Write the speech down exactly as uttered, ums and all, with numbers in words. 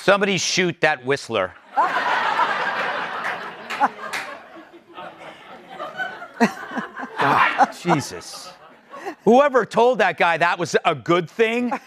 Somebody shoot that whistler. God, Jesus. Whoever told that guy that was a good thing